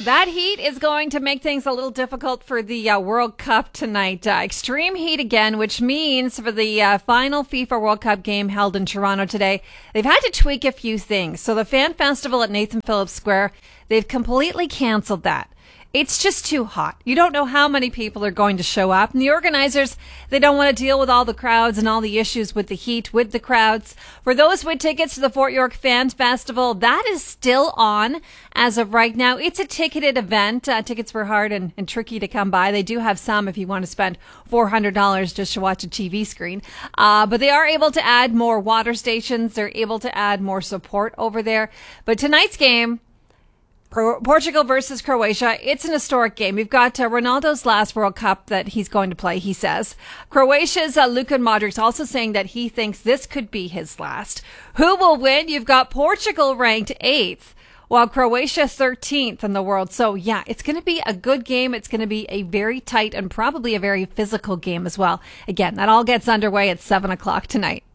That heat is going to make things a little difficult for the World Cup tonight. Extreme heat again, which means for the final FIFA World Cup game held in Toronto today, they've had to tweak a few things. So the fan festival at Nathan Phillips Square, they've completely canceled that. It's just too hot. You don't know how many people are going to show up. And the organizers, they don't want to deal with all the crowds and all the issues with the heat, with the crowds. For those with tickets to the Fort York Fan Festival, that is still on as of right now. It's a ticketed event. Tickets were hard and tricky to come by. They do have some if you want to spend $400 just to watch a TV screen. But they are able to add more water stations. They're able to add more support over there. But tonight's game, Portugal versus Croatia. It's an historic game. We've got Ronaldo's last World Cup that he's going to play, he says. Croatia's Luka Modric also saying that he thinks this could be his last. Who will win? You've got Portugal ranked 8th, while Croatia 13th in the world. So, yeah, it's going to be a good game. It's going to be a very tight and probably a very physical game as well. Again, that all gets underway at 7 o'clock tonight.